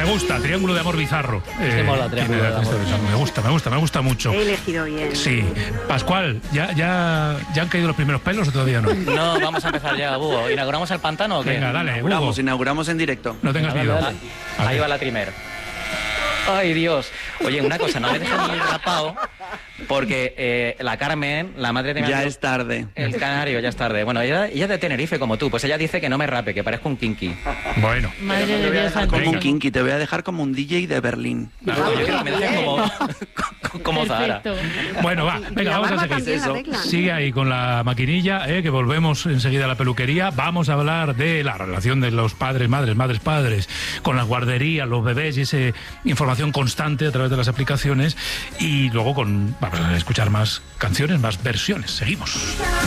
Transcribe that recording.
gusta, Triángulo de Amor Bizarro. Mola, Triángulo de Amor. Me gusta mucho. He elegido bien. Sí. Pascual, ¿ya han caído los primeros pelos o todavía no? No, vamos a empezar ya, Hugo. ¿Inauguramos el pantano o qué? Venga, dale, Hugo. Inauguramos en directo. No tengas miedo. Dale. Ahí va la primer. Ay, Dios. Oye, una cosa, no me dejes ni rapado, porque la Carmen, la madre de mi amigo, Ya es tarde. el canario, ya es tarde. Bueno, ella es de Tenerife como tú, pues ella dice que no me rape, que parezco un kinky. Bueno. Madre de Dios Como santísimo. un kinky, te voy a dejar como un DJ de Berlín. Yo quiero que me dejes como Zahara. Perfecto. Bueno, va, venga, vamos a barba seguir. también la arreglan. Sigue ahí con la maquinilla, que volvemos enseguida a la peluquería. Vamos a hablar de la relación de los padres, madres, padres, con las guarderías, los bebés y esa información constante a través de las aplicaciones. Y luego vamos a escuchar más canciones, más versiones. Seguimos.